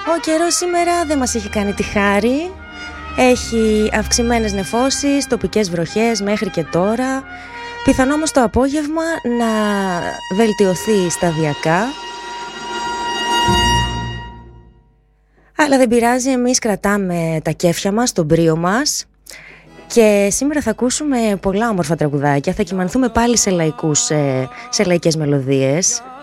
Ο καιρός σήμερα δεν μας έχει κάνει τη χάρη. Έχει αυξημένες νεφώσεις, τοπικές βροχές μέχρι και τώρα. Πιθανό όμως το απόγευμα να βελτιωθεί σταδιακά. Αλλά δεν πειράζει, εμείς κρατάμε τα κέφια μας, τον μπρίο μας. Και σήμερα θα ακούσουμε πολλά όμορφα τραγουδάκια. Θα κυμανθούμε πάλι σε λαϊκές μελωδίες.